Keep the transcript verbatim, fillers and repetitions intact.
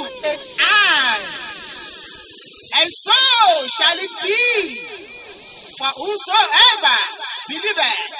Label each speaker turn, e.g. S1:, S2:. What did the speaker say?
S1: in us. And so shall it be for whosoever believeth.